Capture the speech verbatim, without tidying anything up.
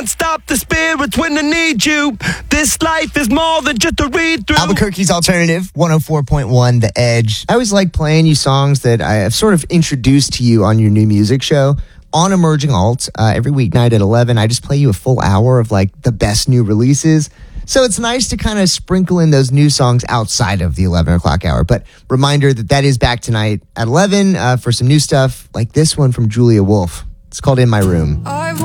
can't stop the spirits when they need you. This life is more than just a read through. Albuquerque's Alternative, one oh four point one The Edge. I always like playing you songs that I have sort of introduced to you on your new music show. On Emerging Alt, uh, every weeknight at eleven, I just play you a full hour of like the best new releases. So it's nice to kind of sprinkle in those new songs outside of the eleven o'clock hour. But reminder that that is back tonight at eleven uh, for some new stuff like this one from Julia Wolf. It's called In My Room. I